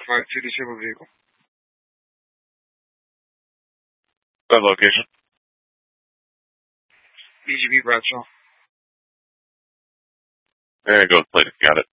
provide to disabled vehicle. What location? BGB Bradshaw. There you go, plate. Got it.